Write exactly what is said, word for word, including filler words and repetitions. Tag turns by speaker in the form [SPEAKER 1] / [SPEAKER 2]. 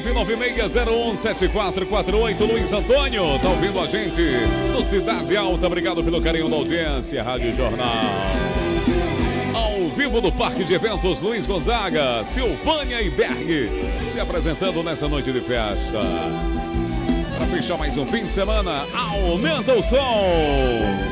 [SPEAKER 1] nove nove seis zero um sete quatro quatro oito. Luiz Antônio, tá ouvindo a gente do Cidade Alta. Obrigado pelo carinho da audiência. Rádio Jornal. Ao vivo do Parque de Eventos Luiz Gonzaga, Silvânia e Berg se apresentando nessa noite de festa. Para fechar mais um fim de semana, aumenta o som.